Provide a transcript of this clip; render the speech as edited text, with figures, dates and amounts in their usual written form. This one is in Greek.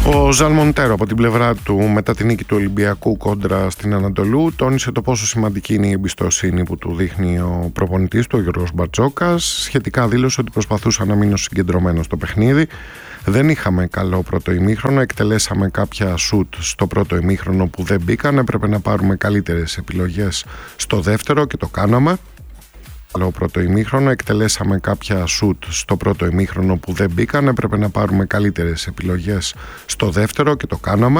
Ο Ζαν Μοντέρο από την πλευρά του, μετά την νίκη του Ολυμπιακού κόντρα στην Ανατολού, τόνισε το πόσο σημαντική είναι η εμπιστοσύνη που του δείχνει ο προπονητής του, ο Γιώργος Μπαρτζόκας. Σχετικά δήλωσε ότι προσπαθούσα να μείνω συγκεντρωμένο στο παιχνίδι. Δεν είχαμε καλό πρώτο ημίχρονο, εκτελέσαμε κάποια σουτ στο πρώτο ημίχρονο που δεν μπήκαν. Έπρεπε να πάρουμε καλύτερες επιλογές στο δεύτερο και το κάναμε. Καλό πρώτο ημίχρονο, εκτελέσαμε κάποια σουτ στο πρώτο ημίχρονο που δεν μπήκαν. Έπρεπε να πάρουμε καλύτερες επιλογές στο δεύτερο και το κάναμε.